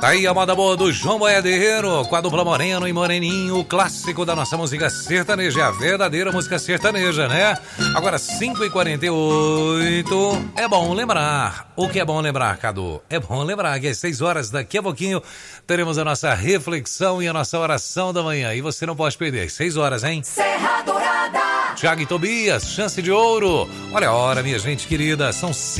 Tá aí a moda boa do João Boiadeiro, com a dupla Moreno e Moreninho, o clássico da nossa música sertaneja, a verdadeira música sertaneja, né? Agora 5h48, é bom lembrar. O que é bom lembrar, Cadu? É bom lembrar que às 6 horas, daqui a pouquinho, teremos a nossa reflexão e a nossa oração da manhã. E você não pode perder, às 6 horas, hein? Serra Dourada! Thiago e Tobias, chance de ouro. Olha a hora, minha gente querida, são